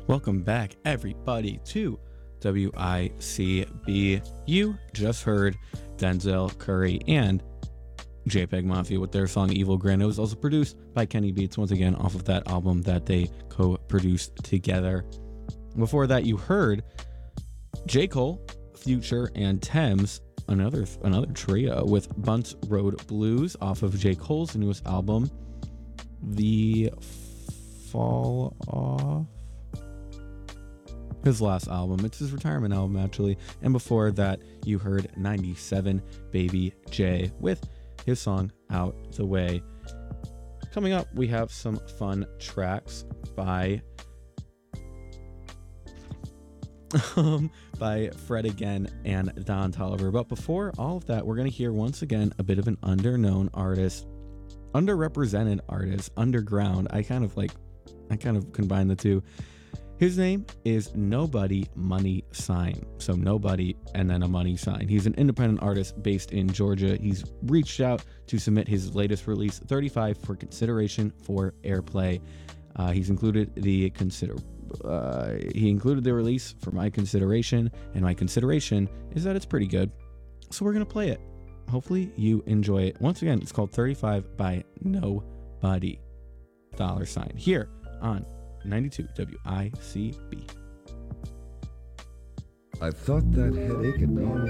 Welcome back, everybody, to WICB. You just heard Denzel Curry and JPEG Mafia with their song Evil Grin. It was also produced by Kenny Beats, once again, off of that album that they co-produced together. Before that, you heard J. Cole, Future, and Thames, another trio with Bunt Road Blues off of J. Cole's newest album, The Fall Off. His last album. It's his retirement album, actually. And before that, you heard 97 Baby J with his song Out the Way. Coming up, we have some fun tracks by Fred Again and Don Toliver. But before all of that, we're going to hear once again a bit of an underknown artist, underrepresented artist, underground. I kind of combine the two. His name is Nobody Money Sign. So Nobody and then a money sign. He's an independent artist based in Georgia. He's reached out to submit his latest release, 35, for consideration for airplay. He included the release for my consideration, and my consideration is that it's pretty good. So we're going to play it. Hopefully you enjoy it. Once again, it's called 35 by Nobody $sign here on 92 WICB. I thought that headache had gone